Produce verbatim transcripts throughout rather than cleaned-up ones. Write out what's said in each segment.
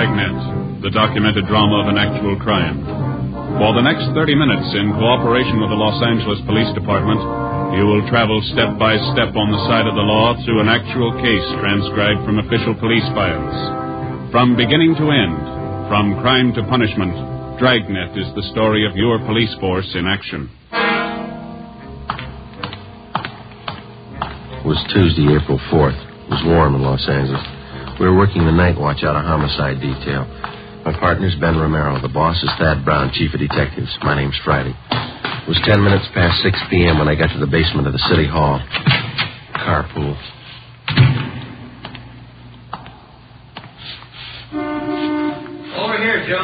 Dragnet, the documented drama of an actual crime. For the next thirty minutes, in cooperation with the Los Angeles Police Department, you will travel step by step on the side of the law through an actual case transcribed from official police files. From beginning to end, from crime to punishment, Dragnet is the story of your police force in action. It was Tuesday, April fourth. It was warm in Los Angeles. We were working the night watch out of homicide detail. My partner's Ben Romero. The boss is Thad Brown, chief of detectives. My name's Friday. It was ten minutes past six p.m. when I got to the basement of the city hall. Carpool. Over here, Joe.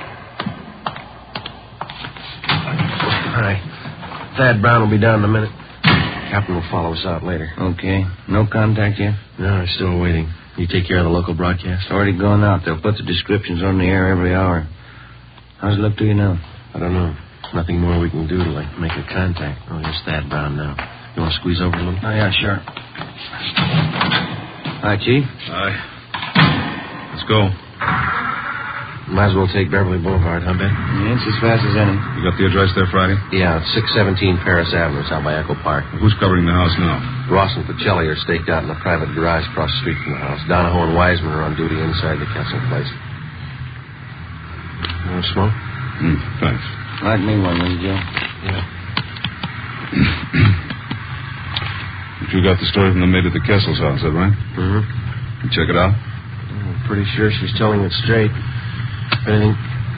Hi. Thad Brown will be down in a minute. Captain will follow us out later. Okay. No contact yet? No, I'm still waiting. You take care of the local broadcast? It's already gone out. They'll put the descriptions on the air every hour. How's it look to you now? I don't know. Nothing more we can do to, like, make a contact. Oh, here's Thad Brown now. You want to squeeze over a little? Oh, yeah, sure. Hi, Chief. Hi. Let's go. Might as well take Beverly Boulevard, huh, Ben? Yeah, it's as fast as any. You got the address there, Friday? Yeah, it's six seventeen Paris Avenue. It's out by Echo Park. Who's covering the house now? Ross and Pacelli are staked out in a private garage across the street from the house. Donahoe and Wiseman are on duty inside the Kessel place. You want to smoke? Mm, thanks. Like me one, will you, Joe? Yeah. But you got the story from the maid at the Kessel's house, is that right? Mm-hmm. You check it out? I'm pretty sure she's telling it straight. If anything...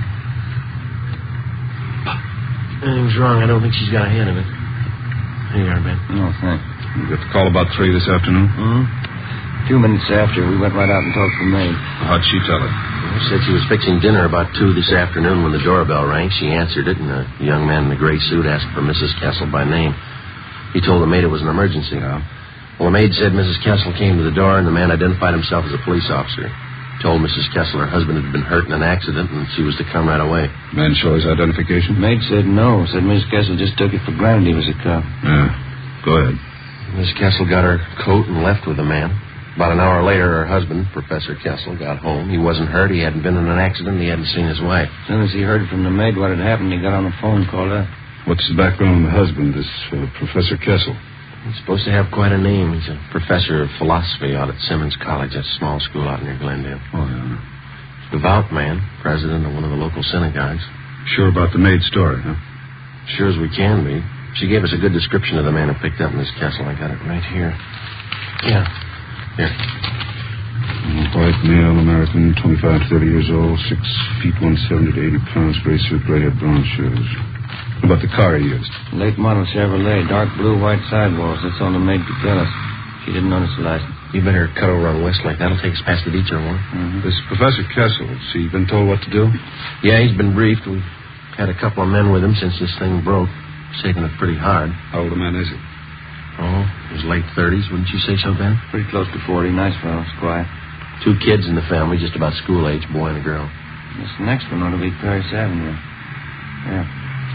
anything's wrong, I don't think she's got a hand in it. Here you are, Ben. No, thanks. You got the call about three this afternoon? Mm-hmm. A few minutes after, we went right out and talked to the maid. How'd she tell it? She said she was fixing dinner about two this afternoon when the doorbell rang. She answered it, and a young man in a gray suit asked for Missus Kessel by name. He told the maid it was an emergency. Yeah. Well, the maid said Missus Kessel came to the door, and the man identified himself as a police officer. Told Missus Kessel her husband had been hurt in an accident, and she was to come right away. Man show his identification? The maid said no. Said Missus Kessel just took it for granted he was a cop. Yeah. Go ahead. Missus Kessel got her coat and left with the man. About an hour later, her husband, Professor Kessel, got home. He wasn't hurt. He hadn't been in an accident. He hadn't seen his wife. As soon as he heard from the maid what had happened, he got on the phone and called up. What's the background of the husband, this uh, Professor Kessel? He's supposed to have quite a name. He's a professor of philosophy out at Simmons College, a small school out near Glendale. Oh, yeah. Devout man, president of one of the local synagogues. Sure about the maid story, huh? Sure as we can be. She gave us a good description of the man who picked up Miss Kessel. I got it right here. Yeah. Here. White male, American, twenty-five to thirty years old, six feet one seventy to eighty pounds, gray suit, gray hair, brown shoes. What about the car he used? Late model Chevrolet, dark blue, white sidewalls. That's all the maid could tell us. She didn't notice the license. You better cut over on Westlake. That'll take us past the detour one. Mm-hmm. This Professor Kessel, has he been told what to do? Yeah, he's been briefed. We've had a couple of men with him since this thing broke. He's taken it pretty hard. How old a man is he? Oh, his late thirties, wouldn't you say so, Ben? Pretty close to forty. Nice fellow, quiet. Two kids in the family, just about school age, boy and a girl. This next one ought to be Paris Avenue. Yeah.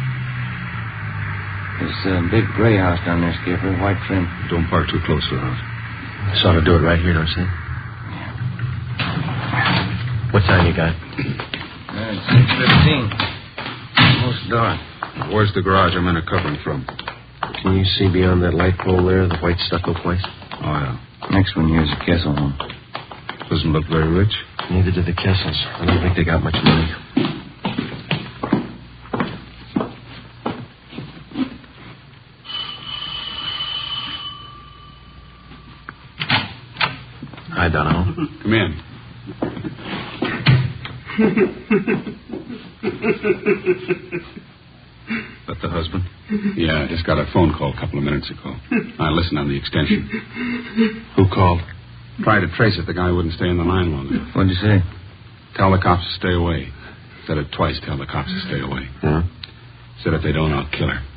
There's a big gray house down there, Skipper, white trim. Don't park too close to the house. This ought to do it right here, don't you think? Yeah. What time you got? Uh, it's six fifteen. Almost dark. Where's the garage our men are covering from? Can you see beyond that light pole there, the white stucco place? Oh, yeah. Next one here's a Kessel home. Doesn't look very rich. Neither do the Kessels. I don't think they got much money. Hi, Donahoe. Come in. That the husband? Yeah, I just got a phone call a couple of minutes ago. I listened on the extension. Who called? Tried to trace it. The guy wouldn't stay in the line long enough. What'd you say? Tell the cops to stay away. Said it twice, tell the cops to stay away. Yeah? Said if they don't, I'll kill her.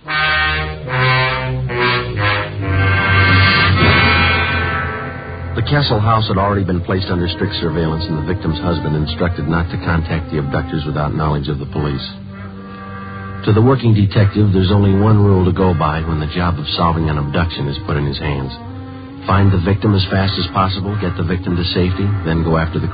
The Kessel house had already been placed under strict surveillance, and the victim's husband instructed not to contact the abductors without knowledge of the police. To the working detective, there's only one rule to go by when the job of solving an abduction is put in his hands. Find the victim as fast as possible, get the victim to safety, then go after the